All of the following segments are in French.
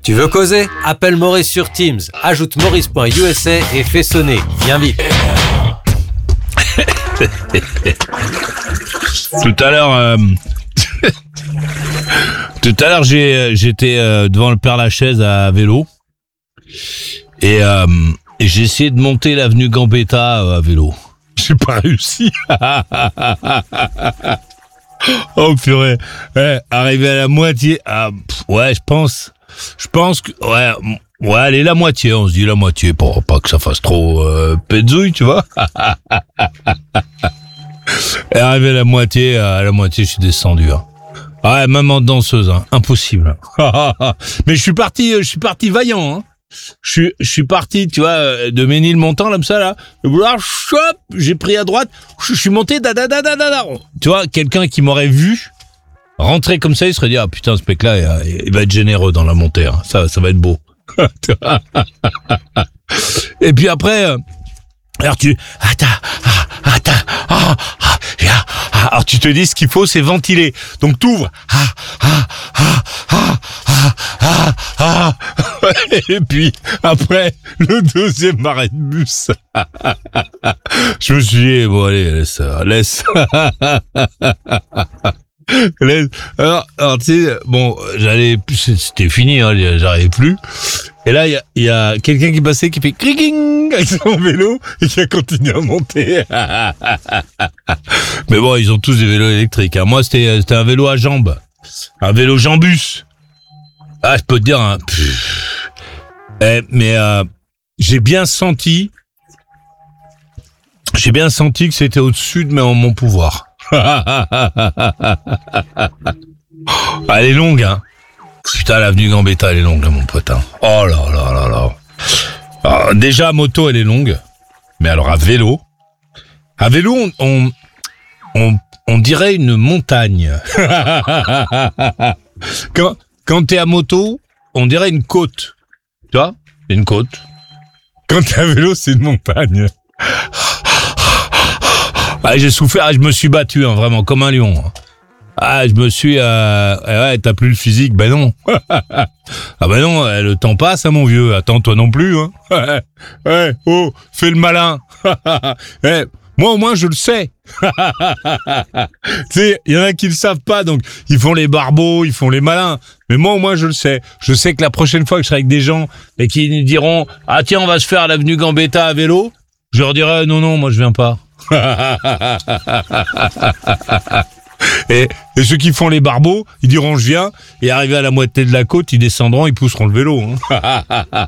Tu veux causer? Appelle Maurice sur Teams, ajoute maurice.usa et fais sonner. Viens vite. Tout à l'heure, j'étais devant le Père-Lachaise à vélo et j'ai essayé de monter l'avenue Gambetta à vélo. J'ai pas réussi. Oh purée. Arrivé à la moitié. Ouais, je pense que ouais, allez, la moitié, on se dit la moitié pour pas que ça fasse trop pétzouille, tu vois. Et arrivé à la moitié, je suis descendu. Hein. Ouais, même en danseuse, hein. Impossible. Mais je suis parti vaillant. Hein. Je suis parti, tu vois, de Ménilmontant, comme ça, là. Chop, j'ai pris à droite, je suis monté, Tu vois, quelqu'un qui m'aurait vu rentrer comme ça, il serait dit, ah putain, ce mec-là, il va être généreux dans la montée. Hein. Ça va être beau. Et puis après, alors alors tu te dis, ce qu'il faut, c'est ventiler. Donc t'ouvres. Et puis après, le deuxième arrêt de bus. Je me suis dit, bon allez, laisse. Alors tu sais, bon, c'était fini, hein, j'arrivais plus. Et là, il y a quelqu'un qui passait, qui fait criking avec son vélo et qui a continué à monter. Mais bon, ils ont tous des vélos électriques. Hein. Moi, c'était un vélo à jambes, un vélo jambus. Ah, je peux te dire. Hein, mais j'ai bien senti que c'était au-dessus de mon pouvoir. Elle est longue, hein. Putain, l'avenue Gambetta, elle est longue, là, mon pote. Hein. Oh là là là là. Alors, déjà, à moto, elle est longue. Mais alors, à vélo, on dirait une montagne. Quand t'es à moto, on dirait une côte. Tu vois? Une côte. Quand t'es à vélo, c'est une montagne. Ah, j'ai souffert, je me suis battu, hein, vraiment, comme un lion. Ah, je me suis... ouais, t'as plus le physique, ben non. Ah ben non, le temps passe, hein, mon vieux. Attends, toi non plus. Hein. Ouais, oh, fais le malin. Moi, au moins, je le sais. Tu sais, il y en a qui le savent pas, donc ils font les barbeaux, ils font les malins. Mais moi, au moins, je le sais. Je sais que la prochaine fois que je serai avec des gens et qui nous diront « Ah tiens, on va se faire l'avenue Gambetta à vélo », je leur dirai « Non, moi, je viens pas. » Et ceux qui font les barbeaux, ils diront je viens, et arrivé à la moitié de la côte, ils descendront, ils pousseront le vélo. Hein.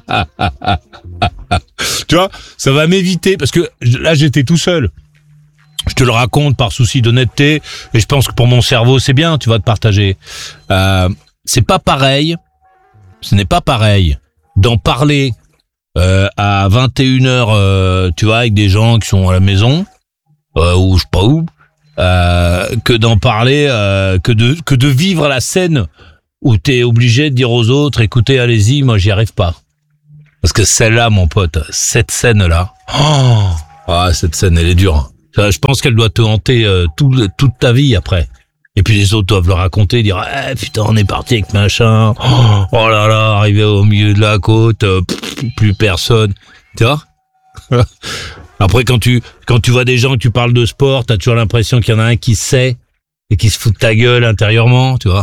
Tu vois, ça va m'éviter, parce que là j'étais tout seul. Je te le raconte par souci d'honnêteté, et je pense que pour mon cerveau c'est bien, tu vas te partager. C'est pas pareil, ce n'est pas pareil d'en parler à 21h, tu vois, avec des gens qui sont à la maison, ou je sais pas où, que d'en parler, que de vivre la scène où t'es obligé de dire aux autres, écoutez, allez-y, moi j'y arrive pas. Parce que celle-là, mon pote, cette scène-là, cette scène, elle est dure. Je pense qu'elle doit te hanter toute ta vie après. Et puis les autres doivent le raconter, dire, putain, on est parti avec machin, oh là là, arrivé au milieu de la côte, plus personne, tu vois. Après, quand tu vois des gens que tu parles de sport, t'as toujours l'impression qu'il y en a un qui sait et qui se fout de ta gueule intérieurement, tu vois.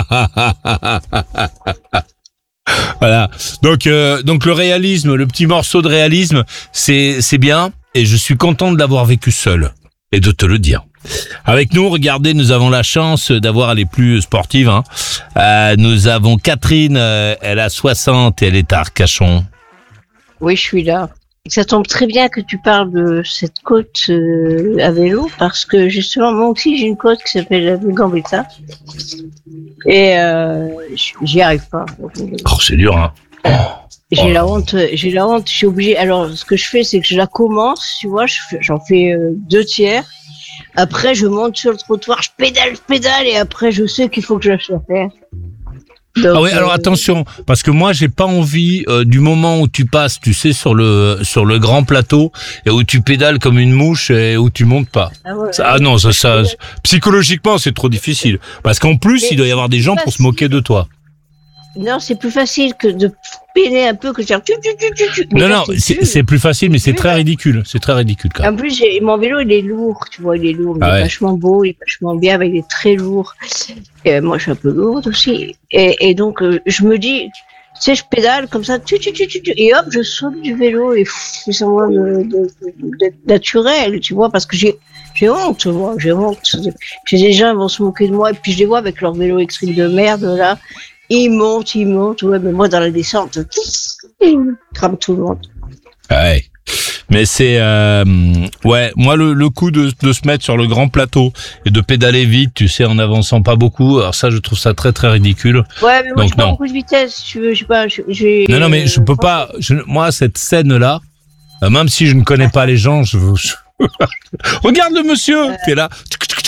Voilà. Donc le réalisme, le petit morceau de réalisme, c'est bien, et je suis content de l'avoir vécu seul et de te le dire. Avec nous, regardez, nous avons la chance d'avoir les plus sportives. Hein. Nous avons Catherine, elle a 60 et elle est à Arcachon. Oui, je suis là. Ça tombe très bien que tu parles de cette côte à vélo, parce que justement, moi aussi, j'ai une côte qui s'appelle la Gambetta. Et j'y arrive pas. Oh, c'est dur, hein. J'ai la honte, je suis obligée. Alors, ce que je fais, c'est que je la commence, tu vois, j'en fais 2/3. Après, je monte sur le trottoir, je pédale, et après, je sais qu'il faut que je lâche la faire. Donc, oui, alors attention, parce que moi j'ai pas envie du moment où tu passes, tu sais, sur le grand plateau et où tu pédales comme une mouche et où tu montes pas. Non, ça psychologiquement c'est trop difficile, parce qu'en plus il doit y avoir des gens pour se moquer de toi. Non, c'est plus facile que de peiner un peu que de faire Non, c'est plus facile, mais c'est très ridicule. C'est très ridicule, quand même. En plus, mon vélo, il est lourd, tu vois, il est lourd. Il est vachement beau, il est vachement bien, mais il est très lourd. Et moi, je suis un peu lourde aussi. Et donc, je me dis, tu sais, je pédale comme ça, et hop, je saute du vélo et c'est semblant d'être naturel, tu vois, parce que j'ai honte, moi, j'ai honte. J'ai des gens qui vont se moquer de moi, et puis je les vois avec leur vélo extrême de merde, là. Ils montent, ouais, mais moi, dans la descente, ils crament tout le monde. Ouais. Mais c'est, ouais, moi, le coup de se mettre sur le grand plateau et de pédaler vite, tu sais, en avançant pas beaucoup, alors ça, je trouve ça très, très ridicule. Ouais, mais moi, donc, j'ai pas beaucoup de vitesse, tu veux, je sais pas, Non, mais je peux pas, moi, cette scène-là, même si je ne connais pas les gens, regarde le monsieur, t'es là.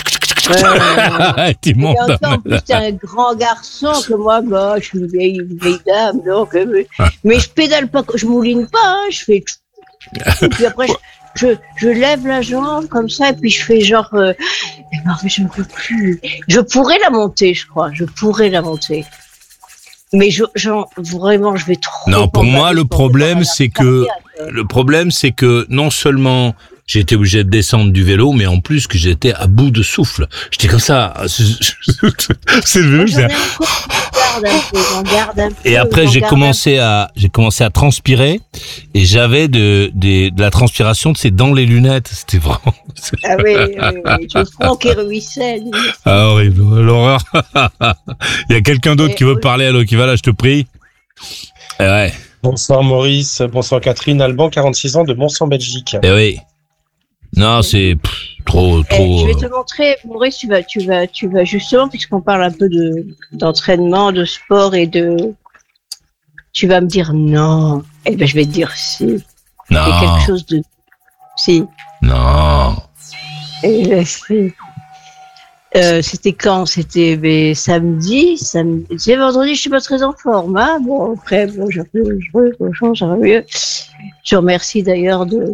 Tu montes. En plus, t'es un grand garçon que moi, je suis une vieille dame, donc, mais je pédale pas, je mouline pas, hein, je fais. Et puis après, je lève la jambe comme ça, et puis je fais genre, je ne peux plus. Je pourrais la monter, je crois, Mais vraiment, je vais trop. Non, pour moi, le problème, c'est que non seulement j'ai été obligé de descendre du vélo, mais en plus que j'étais à bout de souffle. J'étais comme ça. C'est le vélo. J'en garde un peu. Et après, j'ai commencé à transpirer, et j'avais de la transpiration, tu sais, dans les lunettes. C'était vraiment. Ah oui, je front qui ruisselle. Ah, horrible, l'horreur. Il y a quelqu'un d'autre qui veut parler, alors qui va là, je te prie. Ouais. Bonsoir Maurice, bonsoir Catherine, Alban, 46 ans, de Mons en Belgique. Eh oui. Non, c'est trop. Je vais te montrer, Maurice, tu vas justement, puisqu'on parle un peu d'entraînement, de sport et de. Tu vas me dire non. Eh ben, je vais te dire si. Non. C'est quelque chose de. Si. Non. Eh ben, si. C'était quand? C'était samedi. C'est vendredi, je suis pas très en forme. Hein, bon, après, bon, ça va mieux. Je remercie d'ailleurs de...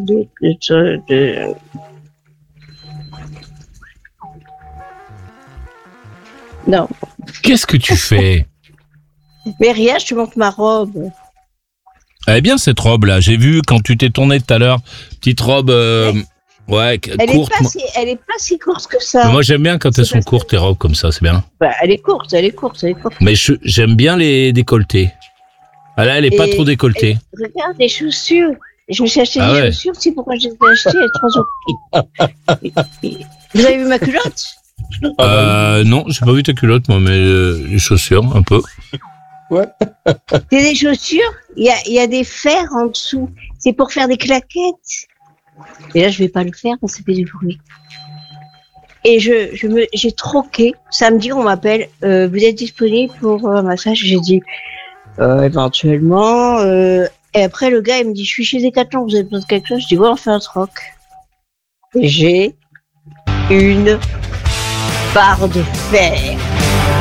Non. Qu'est-ce que tu fais? Mais rien, je te montre ma robe. Elle est bien cette robe là. J'ai vu quand tu t'es tournée tout à l'heure, petite robe. Ouais, courte. Elle est pas si courte que ça. Mais moi, j'aime bien quand elles sont courtes, tes robes comme ça, c'est bien. Bah, elle est courte. Mais j'aime bien les décolletés. Ah là, elle est pas trop décolletée. Regarde les chaussures. Je me suis acheté des chaussures, c'est pourquoi je les ai achetées, elles 3 euros. Vous avez vu ma culotte? Non, j'ai pas vu ta culotte, moi, mais les chaussures, un peu. Ouais. C'est des chaussures, il y a des fers en dessous. C'est pour faire des claquettes. Et là, je vais pas le faire parce que ça fait du bruit. Et j'ai troqué. Samedi, on m'appelle. Vous êtes disponible pour un massage? J'ai dit éventuellement. Et après, le gars, il me dit, je suis chez Decathlon, vous avez besoin de quelque chose? Je dis, ouais, on fait un troc. Et j'ai une barre de fer.